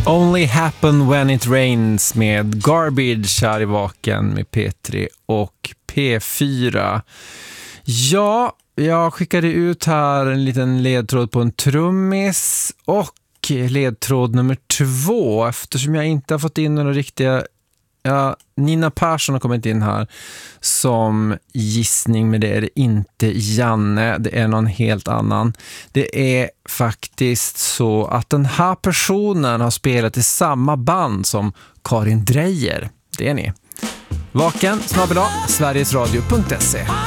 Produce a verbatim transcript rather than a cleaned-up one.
Only happen when it rains med Garbage här i Vaken med P tre och P fyra. Ja, jag skickade ut här en liten ledtråd på en trummis och ledtråd nummer två, eftersom jag inte har fått in några riktiga... Ja, Nina Persson har kommit in här som gissning, men det är det inte Janne, det är någon helt annan. Det är faktiskt så att den här personen har spelat i samma band som Karin Drejer. Det är ni. Vaken snabel-a sverigesradio punkt se.